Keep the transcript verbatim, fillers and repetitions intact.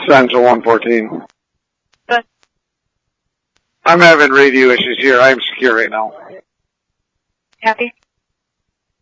Central one fourteen. Good. I'm having radio issues here. I am secure right now. Happy?